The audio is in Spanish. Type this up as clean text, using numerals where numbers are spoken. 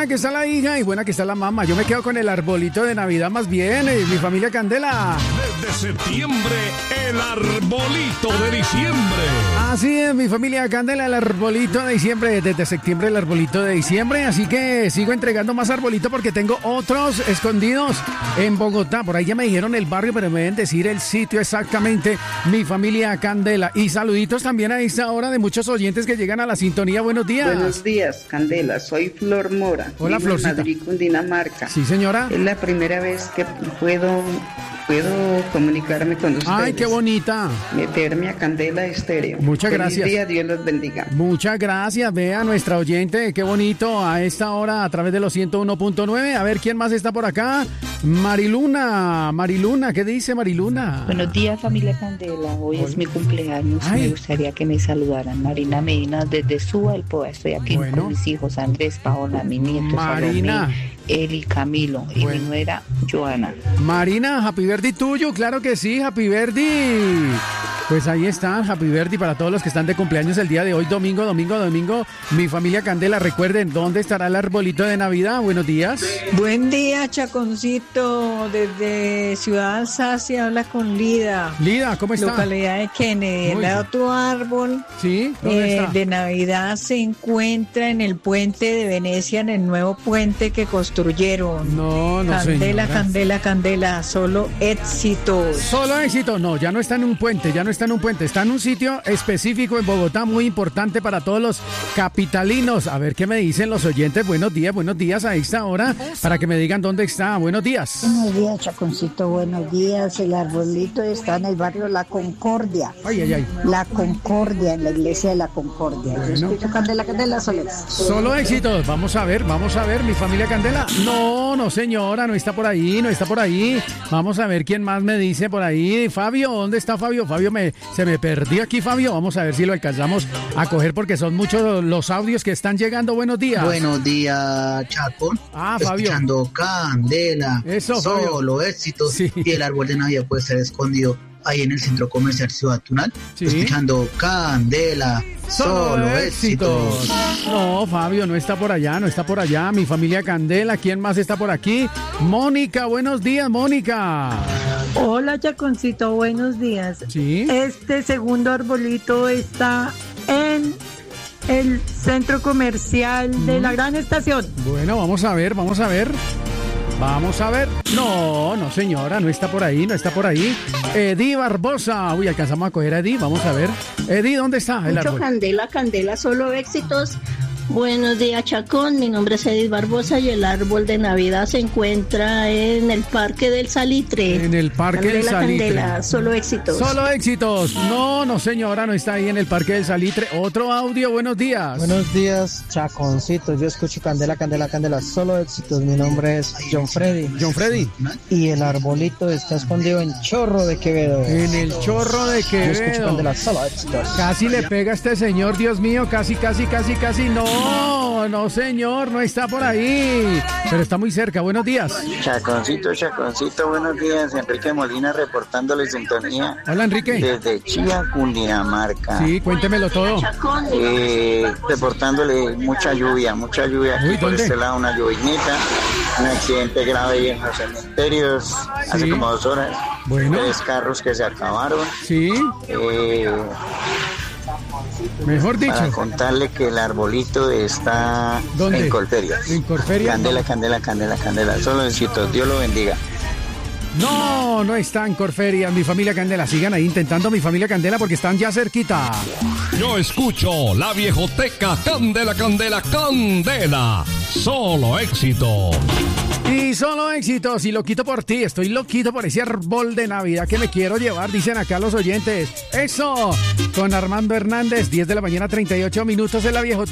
que está la hija y buena que está la mamá. Yo me quedo con el arbolito de Navidad más bien, mi familia Candela. Desde septiembre, el arbolito de diciembre. Así es, mi familia Candela, el arbolito de diciembre. Desde septiembre, el arbolito de diciembre. Así que sigo entregando más arbolito porque tengo otros escondidos en Bogotá. Por ahí ya me dijeron el barrio, pero me deben decir el sitio exactamente, mi familia Candela. Y saluditos también a esta hora de muchos oyentes que llegan a la sintonía. Buenos días. Buenos días, Candela. Soy Flor Mora. Hola, Florcita. En Madrid, Cundinamarca. Sí, señora. Es la primera vez que puedo comunicarme con ustedes. Ay, qué bonita. Meterme a Candela Estéreo. Muchas gracias. Feliz día, Dios los bendiga. Muchas gracias, vea nuestra oyente, qué bonito a esta hora a través de los 101.9. A ver, ¿quién más está por acá? Mariluna, ¿qué dice Mariluna? Buenos días, familia Candela. Hoy es mi cumpleaños. Ay. Me gustaría que me saludaran. Marina Medina desde Suba, el Poa. Estoy aquí con mis hijos Andrés, Paola, mi nieto Marina. Salomé, Eli, Camilo y mi nuera Joana. Marina, happy birthday tuyo, claro que sí, happy birthday. Pues ahí está, happy birthday para todos los que están de cumpleaños el día de hoy, domingo. Mi familia Candela, recuerden, ¿dónde estará el arbolito de Navidad? Buenos días. Buen día, Chaconcito, desde Ciudad Alsacia, habla con Lida. Lida, ¿cómo está? Localidad de Kennedy. El otro árbol ¿Sí? ¿Dónde está? de Navidad se encuentra en el puente de Venecia, en el nuevo puente que construyeron. No, Candela, señora. Candela, solo éxitos. Solo éxito, no, ya no está en un puente, está en un sitio específico en Bogotá, muy importante para todos los capitalinos. A ver qué me dicen los oyentes. Buenos días a esta hora, para que me digan dónde está. Buenos días. Buenos días, Chaconcito, buenos días. El arbolito está en el barrio La Concordia. Ay. La Concordia, en la iglesia de La Concordia. Yo escucho Candela, Solo éxitos. Vamos a ver, mi familia Candela. No, señora, no está por ahí. Vamos a ver quién más me dice por ahí. Fabio, ¿dónde está Fabio? Se me perdió aquí, Fabio. Vamos a ver si lo alcanzamos a coger porque son muchos los audios que están llegando. Buenos días. Buenos días, Chaco. Fabio. Escuchando Candela. Eso, Solo Fabio. éxitos. Sí. Y el árbol de Navidad puede ser escondido ahí en el centro comercial Ciudad Tunal. Sí. Escuchando Candela. Solo éxitos. No, Fabio, no está por allá. Mi familia Candela. ¿Quién más está por aquí? Mónica, buenos días, Mónica. Hola, Chaconcito, buenos días. Sí. Este segundo arbolito está en el centro comercial de la Gran Estación. Bueno, vamos a ver. No, señora, no está por ahí. Edi Barbosa. Uy, alcanzamos a coger a Edi. Vamos a ver. Edi, ¿dónde está el árbol? Candela, solo éxitos. Buenos días, Chacón. Mi nombre es Edith Barbosa y el árbol de Navidad se encuentra en el Parque del Salitre. En el Parque del Salitre. Candela, solo éxitos. Solo éxitos. No, señora, no está ahí en el Parque del Salitre. Otro audio, buenos días. Buenos días, Chaconcito. Yo escucho Candela, solo éxitos. Mi nombre es John Freddy. Y el arbolito está escondido en Chorro de Quevedo. En el Chorro de Quevedo. Yo escucho Candela, solo éxitos. Casi le pega a este señor, Dios mío, casi. No, señor, no está por ahí. Pero está muy cerca. Buenos días. Chaconcito, buenos días. Enrique Molina reportándole sintonía. Hola, Enrique. Desde Chía, Cundinamarca. Sí, cuéntemelo todo. Reportándole mucha lluvia. Aquí por este lado una llovinita. Un accidente grave ahí en los cementerios. Hace como 2 horas. Bueno. 3 carros que se acabaron. Sí. Mejor dicho. Para contarle que el arbolito está ¿dónde? En Corferias. En Corferias. Candela. Solo éxitos. Dios lo bendiga. No está en Corferias. Mi familia Candela. Sigan ahí intentando mi familia Candela porque están ya cerquita. Yo escucho la viejoteca Candela. Solo éxito. Y solo éxitos, y lo quito por ti. Estoy loquito por ese árbol de Navidad que me quiero llevar, dicen acá los oyentes. Eso, con Armando Hernández, 10 de la mañana, 38 minutos en la viejoteca.